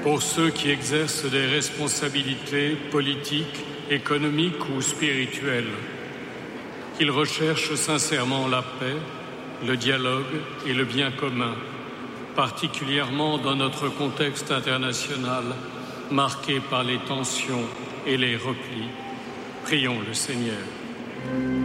pour ceux qui exercent des responsabilités politiques, économiques ou spirituelles, qu'ils recherchent sincèrement la paix, le dialogue et le bien commun, particulièrement dans notre contexte international marqué par les tensions et les replis. Prions le Seigneur.